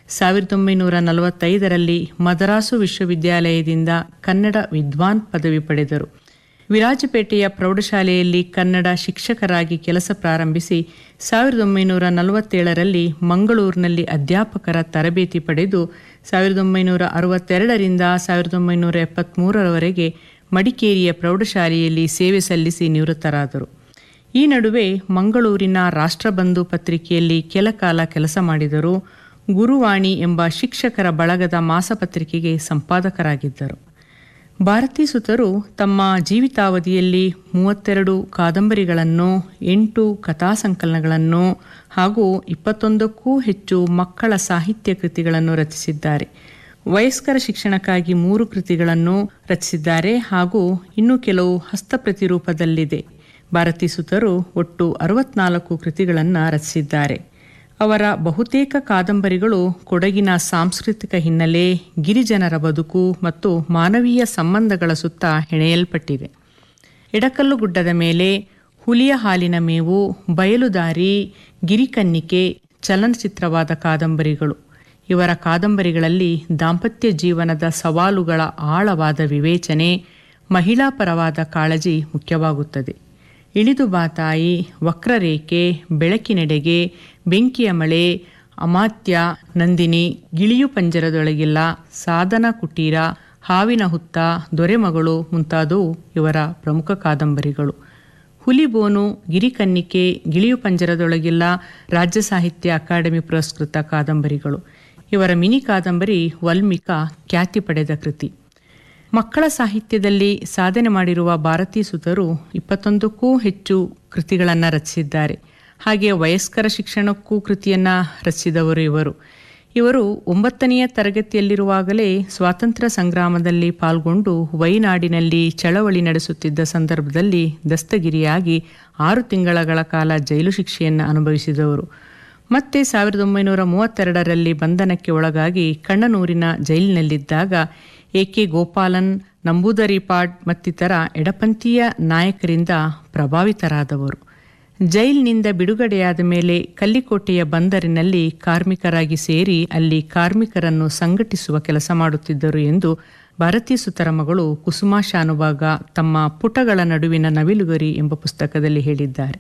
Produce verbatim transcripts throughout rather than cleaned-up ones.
ಸಾವಿರದ ಒಂಬೈನೂರ ನಲವತ್ತೈದರಲ್ಲಿ ಮದರಾಸು ವಿಶ್ವವಿದ್ಯಾಲಯದಿಂದ ಕನ್ನಡ ವಿದ್ವಾನ್ ಪದವಿ ಪಡೆದರು. ವಿರಾಜಪೇಟೆಯ ಪ್ರೌಢಶಾಲೆಯಲ್ಲಿ ಕನ್ನಡ ಶಿಕ್ಷಕರಾಗಿ ಕೆಲಸ ಪ್ರಾರಂಭಿಸಿ ಸಾವಿರದ ಒಂಬೈನೂರ ನಲವತ್ತೇಳರಲ್ಲಿ ಮಂಗಳೂರಿನಲ್ಲಿ ಅಧ್ಯಾಪಕರ ತರಬೇತಿ ಪಡೆದು ಸಾವಿರದ ಒಂಬೈನೂರ ಅರವತ್ತೆರಡರಿಂದ ಸಾವಿರದ ಒಂಬೈನೂರ ಎಪ್ಪತ್ತ್ಮೂರರವರೆಗೆ ಮಡಿಕೇರಿಯ ಪ್ರೌಢಶಾಲೆಯಲ್ಲಿ ಸೇವೆ ಸಲ್ಲಿಸಿ ನಿವೃತ್ತರಾದರು. ಈ ನಡುವೆ ಮಂಗಳೂರಿನ ರಾಷ್ಟ್ರಬಂಧು ಪತ್ರಿಕೆಯಲ್ಲಿ ಕೆಲಕಾಲ ಕೆಲಸ ಮಾಡಿದರು. ಗುರುವಾಣಿ ಎಂಬ ಶಿಕ್ಷಕರ ಬಳಗದ ಮಾಸಪತ್ರಿಕೆಗೆ ಸಂಪಾದಕರಾಗಿದ್ದರು. ಭಾರತೀ ಸುತರು ತಮ್ಮ ಜೀವಿತಾವಧಿಯಲ್ಲಿ ಮೂವತ್ತೆರಡು ಕಾದಂಬರಿಗಳನ್ನು, ಎಂಟು ಕಥಾ ಸಂಕಲನಗಳನ್ನು ಹಾಗೂ ಇಪ್ಪತ್ತೊಂದಕ್ಕೂ ಹೆಚ್ಚು ಮಕ್ಕಳ ಸಾಹಿತ್ಯ ಕೃತಿಗಳನ್ನು ರಚಿಸಿದ್ದಾರೆ. ವಯಸ್ಕರ ಶಿಕ್ಷಣಕ್ಕಾಗಿ ಮೂರು ಕೃತಿಗಳನ್ನು ರಚಿಸಿದ್ದಾರೆ ಹಾಗೂ ಇನ್ನೂ ಕೆಲವು ಹಸ್ತಪ್ರತಿ ರೂಪದಲ್ಲಿದೆ. ಭಾರತೀ ಸುತರು ಒಟ್ಟು ಅರವತ್ನಾಲ್ಕು ಕೃತಿಗಳನ್ನು ರಚಿಸಿದ್ದಾರೆ. ಅವರ ಬಹುತೇಕ ಕಾದಂಬರಿಗಳು ಕೊಡಗಿನ ಸಾಂಸ್ಕೃತಿಕ ಹಿನ್ನೆಲೆ, ಗಿರಿಜನರ ಬದುಕು ಮತ್ತು ಮಾನವೀಯ ಸಂಬಂಧಗಳ ಸುತ್ತ ಹೆಣೆಯಲ್ಪಟ್ಟಿವೆ. ಎಡಕಲ್ಲು ಗುಡ್ಡದ ಮೇಲೆ, ಹುಲಿಯ ಹಾಲಿನ ಮೇವು, ಬಯಲುದಾರಿ, ಗಿರಿಕನ್ನಿಕೆ ಚಲನಚಿತ್ರವಾದ ಕಾದಂಬರಿಗಳು. ಇವರ ಕಾದಂಬರಿಗಳಲ್ಲಿ ದಾಂಪತ್ಯ ಜೀವನದ ಸವಾಲುಗಳ ಆಳವಾದ ವಿವೇಚನೆ, ಮಹಿಳಾ ಪರವಾದ ಕಾಳಜಿ ಮುಖ್ಯವಾಗುತ್ತದೆ. ಇಳಿದು ಬಾತಾಯಿ, ವಕ್ರರೇಖೆ, ಬೆಳಕಿನೆಡೆಗೆ, ಬೆಂಕಿಯ ಮಳೆ, ಅಮಾತ್ಯ, ನಂದಿನಿ, ಗಿಳಿಯು ಪಂಜರದೊಳಗಿಲ್ಲ, ಸಾಧನ ಕುಟೀರ, ಹಾವಿನ ಹುತ್ತ, ದೊರೆಮಗಳು ಮುಂತಾದವು ಇವರ ಪ್ರಮುಖ ಕಾದಂಬರಿಗಳು. ಹುಲಿಬೋನು, ಗಿರಿಕನ್ನಿಕೆ, ಗಿಳಿಯು ಪಂಜರದೊಳಗಿಲ್ಲ ರಾಜ್ಯ ಸಾಹಿತ್ಯ ಅಕಾಡೆಮಿ ಪುರಸ್ಕೃತ ಕಾದಂಬರಿಗಳು. ಇವರ ಮಿನಿ ಕಾದಂಬರಿ ವಲ್ಮೀಕ ಖ್ಯಾತಿ ಪಡೆದ ಕೃತಿ. ಮಕ್ಕಳ ಸಾಹಿತ್ಯದಲ್ಲಿ ಸಾಧನೆ ಮಾಡಿರುವ ಭಾರತೀ ಸುತರು ಇಪ್ಪತ್ತೊಂದಕ್ಕೂ ಹೆಚ್ಚು ಕೃತಿಗಳನ್ನು ರಚಿಸಿದ್ದಾರೆ. ಹಾಗೆ ವಯಸ್ಕರ ಶಿಕ್ಷಣಕ್ಕೂ ಕೃತಿಯನ್ನು ರಚಿಸಿದವರು ಇವರು. ಇವರು ಒಂಬತ್ತನೆಯ ತರಗತಿಯಲ್ಲಿರುವಾಗಲೇ ಸ್ವಾತಂತ್ರ್ಯ ಸಂಗ್ರಾಮದಲ್ಲಿ ಪಾಲ್ಗೊಂಡು ವೈನಾಡಿನಲ್ಲಿ ಚಳವಳಿ ನಡೆಸುತ್ತಿದ್ದ ಸಂದರ್ಭದಲ್ಲಿ ದಸ್ತಗಿರಿಯಾಗಿ ಆರು ತಿಂಗಳ ಕಾಲ ಜೈಲು ಶಿಕ್ಷೆಯನ್ನು ಅನುಭವಿಸಿದವರು. ಮತ್ತೆ ಸಾವಿರದ ಒಂಬೈನೂರ ಮೂವತ್ತೆರಡರಲ್ಲಿ ಬಂಧನಕ್ಕೆ ಒಳಗಾಗಿ ಕಣ್ಣನೂರಿನ ಜೈಲಿನಲ್ಲಿದ್ದಾಗ ಎ ಕೆ ಗೋಪಾಲನ್, ನಂಬೂದರಿಪಾಡ್ ಮತ್ತಿತರ ಎಡಪಂಥೀಯ ನಾಯಕರಿಂದ ಪ್ರಭಾವಿತರಾದವರು. ಜೈಲಿನಿಂದ ಬಿಡುಗಡೆಯಾದ ಮೇಲೆ ಕಲ್ಲಿಕೋಟೆಯ ಬಂದರಿನಲ್ಲಿ ಕಾರ್ಮಿಕರಾಗಿ ಸೇರಿ ಅಲ್ಲಿ ಕಾರ್ಮಿಕರನ್ನು ಸಂಘಟಿಸುವ ಕೆಲಸ ಮಾಡುತ್ತಿದ್ದರು ಎಂದು ಭಾರತೀ ಸುತರ ಮಗಳು ಕುಸುಮಾ ಶಾನುಭಾಗ ತಮ್ಮ ಪುಟಗಳ ನಡುವಿನ ನವಿಲುಗರಿ ಎಂಬ ಪುಸ್ತಕದಲ್ಲಿ ಹೇಳಿದ್ದಾರೆ.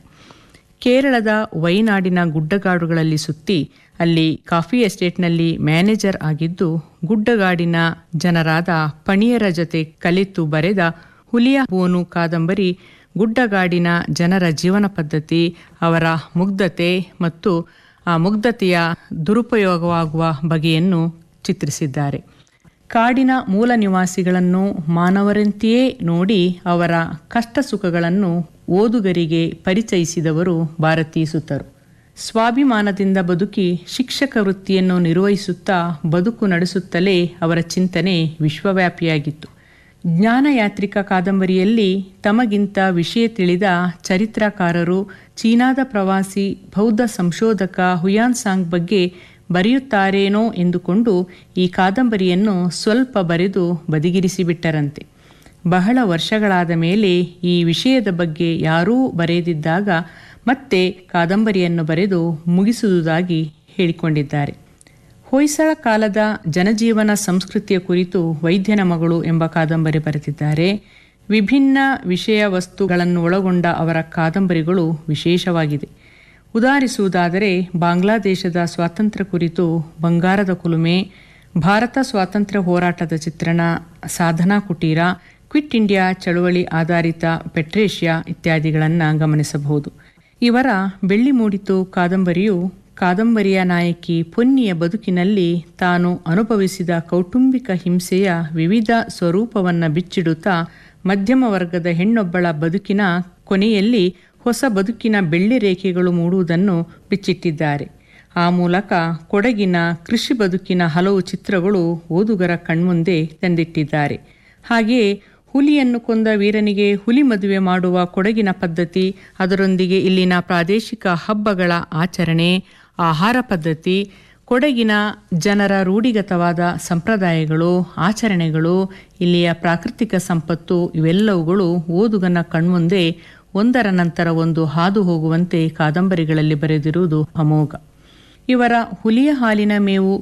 ಕೇರಳದ ವೈನಾಡಿನ ಗುಡ್ಡಗಾಡುಗಳಲ್ಲಿ ಸುತ್ತಿ ಅಲ್ಲಿ ಕಾಫಿ ಎಸ್ಟೇಟ್ನಲ್ಲಿ ಮ್ಯಾನೇಜರ್ ಆಗಿದ್ದು ಗುಡ್ಡಗಾಡಿನ ಜನರಾದ ಪಣಿಯರ ಜೊತೆ ಕಲಿತು ಬರೆದ ಹುಲಿಯ ಬೋನು ಕಾದಂಬರಿ ಗುಡ್ಡಗಾಡಿನ ಜನರ ಜೀವನ ಪದ್ಧತಿ, ಅವರ ಮುಗ್ಧತೆ ಮತ್ತು ಆ ಮುಗ್ಧತೆಯ ದುರುಪಯೋಗವಾಗುವ ಬಗೆಯನ್ನು ಚಿತ್ರಿಸಿದ್ದಾರೆ. ಕಾಡಿನ ಮೂಲ ನಿವಾಸಿಗಳನ್ನು ಮಾನವರಂತೆಯೇ ನೋಡಿ ಅವರ ಕಷ್ಟ ಸುಖಗಳನ್ನು ಓದುಗರಿಗೆ ಪರಿಚಯಿಸಿದವರು ಭಾರತೀ ಸುತರು. ಸ್ವಾಭಿಮಾನದಿಂದ ಬದುಕಿ ಶಿಕ್ಷಕ ವೃತ್ತಿಯನ್ನು ನಿರ್ವಹಿಸುತ್ತಾ ಬದುಕು ನಡೆಸುತ್ತಲೇ ಅವರ ಚಿಂತನೆ ವಿಶ್ವವ್ಯಾಪಿಯಾಗಿತ್ತು. ಜ್ಞಾನಯಾತ್ರಿಕ ಕಾದಂಬರಿಯಲ್ಲಿ ತಮಗಿಂತ ವಿಷಯ ತಿಳಿದ ಚರಿತ್ರಕಾರರು ಚೀನಾದ ಪ್ರವಾಸಿ ಬೌದ್ಧ ಸಂಶೋಧಕ ಹುಯಾನ್ ಸಾಂಗ್ ಬಗ್ಗೆ ಬರೆಯುತ್ತಾರೇನೋ ಎಂದುಕೊಂಡು ಈ ಕಾದಂಬರಿಯನ್ನು ಸ್ವಲ್ಪ ಬರೆದು ಬದಿಗಿರಿಸಿಬಿಟ್ಟರಂತೆ. ಬಹಳ ವರ್ಷಗಳಾದ ಮೇಲೆ ಈ ವಿಷಯದ ಬಗ್ಗೆ ಯಾರೂ ಬರೆದಿದ್ದಾಗ ಮತ್ತೆ ಕಾದಂಬರಿಯನ್ನು ಬರೆದು ಮುಗಿಸುವುದಾಗಿ ಹೇಳಿಕೊಂಡಿದ್ದಾರೆ. ಹೊಯ್ಸಳ ಕಾಲದ ಜನಜೀವನ ಸಂಸ್ಕೃತಿಯ ಕುರಿತು ವೈದ್ಯನ ಮಗಳು ಎಂಬ ಕಾದಂಬರಿ ಬರೆದಿದ್ದಾರೆ. ವಿಭಿನ್ನ ವಿಷಯ ವಸ್ತುಗಳನ್ನು ಒಳಗೊಂಡ ಅವರ ಕಾದಂಬರಿಗಳು ವಿಶೇಷವಾಗಿದೆ. ಉದಾಹರಿಸುವುದಾದರೆ ಬಾಂಗ್ಲಾದೇಶದ ಸ್ವಾತಂತ್ರ್ಯ ಕುರಿತು ಬಂಗಾರದ ಕುಲುಮೆ, ಭಾರತ ಸ್ವಾತಂತ್ರ್ಯ ಹೋರಾಟದ ಚಿತ್ರಣ ಸಾಧನಾ ಕುಟೀರ, ಕ್ವಿಟ್ ಇಂಡಿಯಾ ಚಳುವಳಿ ಆಧಾರಿತ ಪೆಟ್ರೇಷಿಯಾ ಇತ್ಯಾದಿಗಳನ್ನು ಗಮನಿಸಬಹುದು. ಇವರ ಬೆಳ್ಳಿ ಮೂಡಿತು ಕಾದಂಬರಿಯು ಕಾದಂಬರಿಯ ನಾಯಕಿ ಪೊನ್ನಿಯ ಬದುಕಿನಲ್ಲಿ ತಾನು ಅನುಭವಿಸಿದ ಕೌಟುಂಬಿಕ ಹಿಂಸೆಯ ವಿವಿಧ ಸ್ವರೂಪವನ್ನು ಬಿಚ್ಚಿಡುತ್ತಾ ಮಧ್ಯಮ ವರ್ಗದ ಹೆಣ್ಣೊಬ್ಬಳ ಬದುಕಿನ ಕೊನೆಯಲ್ಲಿ ಹೊಸ ಬದುಕಿನ ಬೆಳ್ಳಿ ರೇಖೆಗಳು ಮೂಡುವುದನ್ನು ಬಿಚ್ಚಿಟ್ಟಿದ್ದಾರೆ. ಆ ಮೂಲಕ ಕೊಡಗಿನ ಕೃಷಿ ಬದುಕಿನ ಹಲವು ಚಿತ್ರಗಳು ಓದುಗರ ಕಣ್ಮುಂದೆ ತಂದಿಟ್ಟಿದ್ದಾರೆ. ಹಾಗೆಯೇ ಹುಲಿಯನ್ನು ಕೊಂದ ವೀರನಿಗೆ ಹುಲಿ ಮದುವೆ ಮಾಡುವ ಕೊಡಗಿನ ಪದ್ಧತಿ, ಅದರೊಂದಿಗೆ ಇಲ್ಲಿನ ಪ್ರಾದೇಶಿಕ ಹಬ್ಬಗಳ ಆಚರಣೆ, ಆಹಾರ ಪದ್ಧತಿ, ಕೊಡಗಿನ ಜನರ ರೂಢಿಗತವಾದ ಸಂಪ್ರದಾಯಗಳು, ಆಚರಣೆಗಳು, ಇಲ್ಲಿಯ ಪ್ರಾಕೃತಿಕ ಸಂಪತ್ತು ಇವೆಲ್ಲವುಗಳು ಓದುಗನ ಕಣ್ಮುಂದೆ ಒಂದರ ನಂತರ ಒಂದು ಹಾದು ಹೋಗುವಂತೆ ಕಾದಂಬರಿಗಳಲ್ಲಿ ಬರೆದಿರುವುದು ಅಮೋಘ. ಇವರ ಹುಲಿಯ ಹಾಲಿನ ಮೇವು